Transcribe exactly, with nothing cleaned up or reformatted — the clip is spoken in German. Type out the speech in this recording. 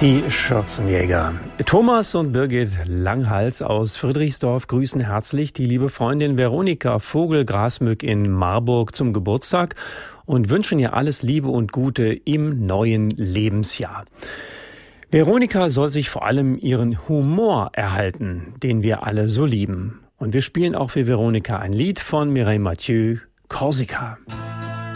Die Schürzenjäger. Thomas und Birgit Langhals aus Friedrichsdorf grüßen herzlich die liebe Freundin Veronika Vogel-Grasmück in Marburg zum Geburtstag und wünschen ihr alles Liebe und Gute im neuen Lebensjahr. Veronika soll sich vor allem ihren Humor erhalten, den wir alle so lieben. Und wir spielen auch für Veronika ein Lied von Mireille Mathieu, Korsika.